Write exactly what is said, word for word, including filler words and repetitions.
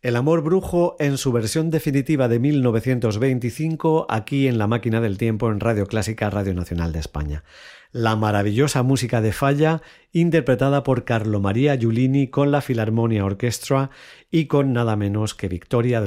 El amor brujo en su versión definitiva de mil novecientos veinticinco, aquí en La Máquina del Tiempo en Radio Clásica, Radio Nacional de España. La maravillosa música de Falla, interpretada por Carlo Maria Giulini con la Philharmonia Orchestra y con nada menos que Victoria